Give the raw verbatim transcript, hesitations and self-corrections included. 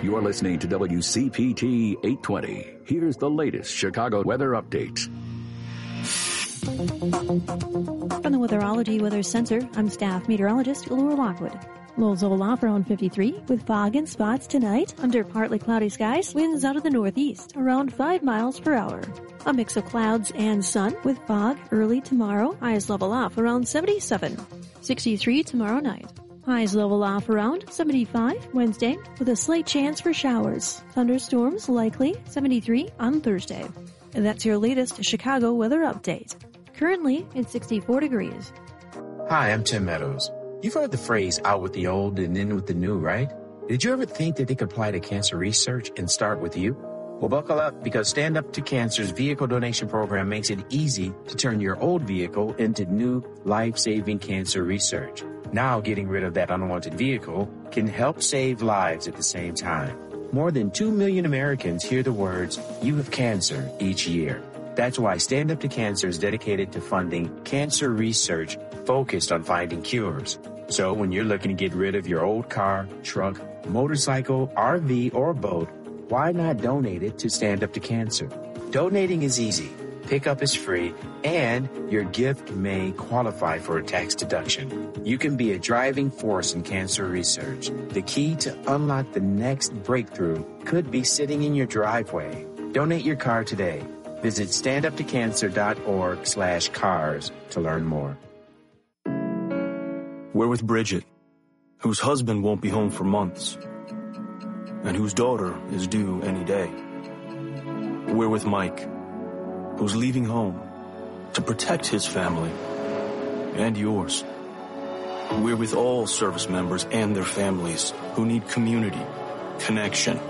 You're listening to W C P T eight twenty. Here's the latest Chicago weather update. From the Weatherology Weather Center, I'm staff meteorologist Laura Lockwood. Lows level off around fifty-three, with fog and spots tonight. Under partly cloudy skies, winds out of the northeast, around five miles per hour. A mix of clouds and sun, with fog early tomorrow. Highs level off around seventy-seven. sixty-three tomorrow night. Highs level off around seventy-five Wednesday, with a slight chance for showers. Thunderstorms likely, seventy-three on Thursday. And that's your latest Chicago weather update. Currently, it's sixty-four degrees. Hi, I'm Tim Meadows. You've heard the phrase out with the old and in with the new, right? Did you ever think that it could apply to cancer research and start with you? Well, buckle up, because Stand Up to Cancer's vehicle donation program makes it easy to turn your old vehicle into new life-saving cancer research. Now, getting rid of that unwanted vehicle can help save lives at the same time. More than two million Americans hear the words, "You have cancer," each year. That's why Stand Up to Cancer is dedicated to funding cancer research focused on finding cures. So when you're looking to get rid of your old car, truck, motorcycle, R V, or boat, why not donate it to Stand Up to Cancer? Donating is easy, pickup is free, and your gift may qualify for a tax deduction. You can be a driving force in cancer research. The key to unlock the next breakthrough could be sitting in your driveway. Donate your car today. Visit standuptocancer.org slash cars to learn more. We're with Bridget, whose husband won't be home for months, and whose daughter is due any day. We're with Mike, who's leaving home to protect his family and yours. We're with all service members and their families who need community, connection,